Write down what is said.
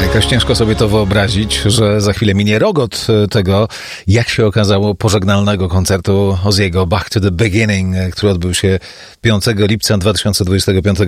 Jakoś ciężko sobie to wyobrazić, że za chwilę minie rok od tego, jak się okazało, pożegnalnego koncertu Ozzy'ego Back to the Beginning, który odbył się 5 lipca 2025